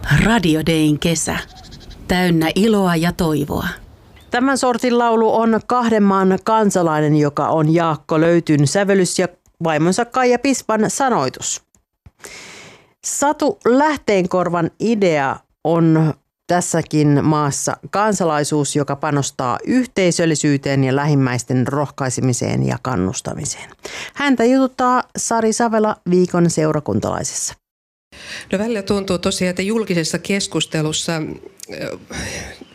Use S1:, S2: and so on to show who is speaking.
S1: Radio Dayn kesä. Täynnä iloa ja toivoa.
S2: Tämän sortin laulu on Kahden maan kansalainen, joka on Jaakko Löytyn sävellys ja vaimonsa Kaija Pispan sanoitus. Satu Lähteenkorvan idea on tässäkin maassa kansalaisuus, joka panostaa yhteisöllisyyteen ja lähimmäisten rohkaisemiseen ja kannustamiseen. Häntä jututtaa Sari Savela viikon seurakuntalaisessa.
S3: No välillä tuntuu tosiaan, että julkisessa keskustelussa